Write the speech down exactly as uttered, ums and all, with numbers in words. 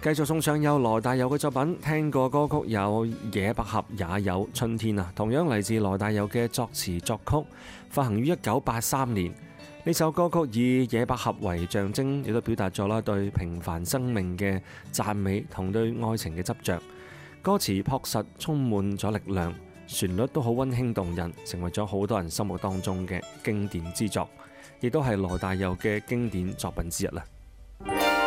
繼續送上有羅大佑嘅作品，聽過歌曲有《野百合》也有《春天》啊，同樣嚟自羅大佑嘅作詞作曲，發行於一九八三年。呢首歌曲以野百合為象徵，亦都表達咗啦對平凡生命嘅讚美同對愛情嘅執着。歌詞樸實，充滿咗力量，旋律都好溫馨動人，成為咗好多人心目當中嘅經典之作，亦都係羅大佑嘅經典作品之一啦。